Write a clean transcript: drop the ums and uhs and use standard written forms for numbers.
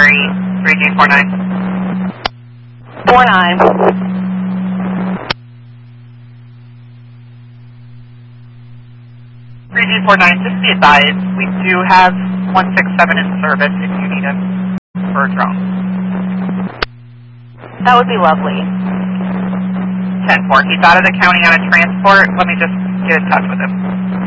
Missouri, 3G49. 49. 3G49, just be advised, we do have 167 in service if you need him for a drone. That would be lovely. 10-4, he's out of the county on a transport. Let me just get in touch with him.